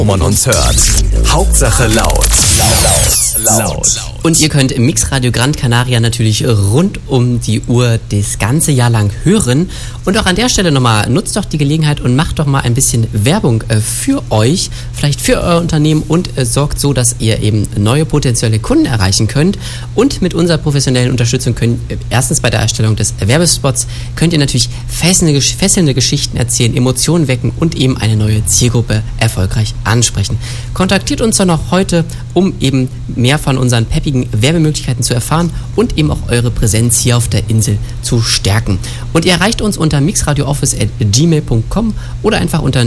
wo man uns hört. Hauptsache laut. Und ihr könnt Mixradio Gran Canaria natürlich rund um die Uhr das ganze Jahr lang hören. Und auch an der Stelle nochmal, nutzt doch die Gelegenheit und macht doch mal ein bisschen Werbung für euch, vielleicht für euer Unternehmen und sorgt so, dass ihr eben neue potenzielle Kunden erreichen könnt. Und mit unserer professionellen Unterstützung erstens bei der Erstellung des Werbespots könnt ihr natürlich fesselnde Geschichten erzählen, Emotionen wecken und eben eine neue Zielgruppe erfolgreich ansprechen. Kontaktiert uns doch noch heute, um eben mehr von unseren peppigen Werbemöglichkeiten zu erfahren und eben auch eure Präsenz hier auf der Insel zu stärken. Und ihr erreicht uns unter mixradiooffice@gmail.com oder einfach unter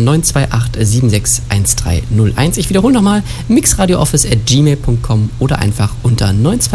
928761301. Ich wiederhole nochmal, mixradiooffice@gmail.com oder einfach unter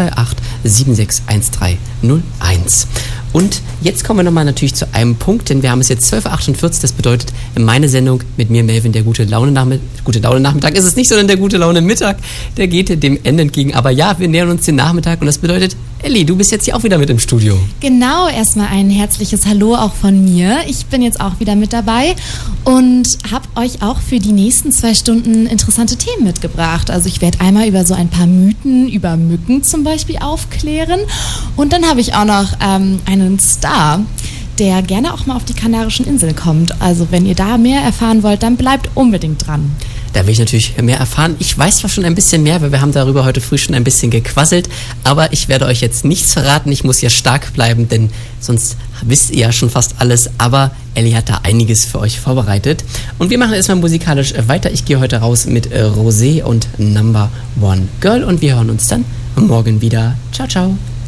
928761301. Und jetzt kommen wir nochmal natürlich zu einem Punkt, denn wir haben es jetzt 12.48 Uhr, das bedeutet meine Sendung mit mir, Melvin, der gute Laune Nachmittag ist es nicht, sondern der gute Laune Mittag, der geht dem Ende entgegen. Aber ja, wir nähern uns den Nachmittag und das bedeutet, Elli, du bist jetzt hier auch wieder mit im Studio. Genau, erstmal ein herzliches Hallo auch von mir. Ich bin jetzt auch wieder mit dabei und habe euch auch für die nächsten 2 Stunden interessante Themen mitgebracht. Also ich werde einmal über so ein paar Mythen über Mücken zum Beispiel aufklären und dann habe ich auch noch einen Star, der gerne auch mal auf die Kanarischen Inseln kommt. Also wenn ihr da mehr erfahren wollt, dann bleibt unbedingt dran. Da will ich natürlich mehr erfahren. Ich weiß zwar schon ein bisschen mehr, weil wir haben darüber heute früh schon ein bisschen gequasselt, aber ich werde euch jetzt nichts verraten. Ich muss hier stark bleiben, denn sonst wisst ihr ja schon fast alles. Aber Elli hat da einiges für euch vorbereitet. Und wir machen erstmal musikalisch weiter. Ich gehe heute raus mit Rosé und Number One Girl und wir hören uns dann morgen wieder. Ciao, ciao.